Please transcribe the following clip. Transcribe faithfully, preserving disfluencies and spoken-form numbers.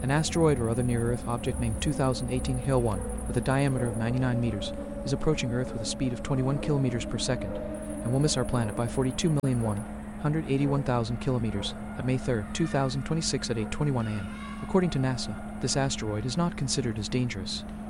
An asteroid or other near-Earth object named two thousand eighteen Hale one, with a diameter of ninety-nine meters, is approaching Earth with a speed of twenty-one kilometers per second, and will miss our planet by forty-two million one hundred eighty-one thousand kilometers at May third, two thousand twenty-six at eight twenty-one a m. According to NASA, this asteroid is not considered as dangerous,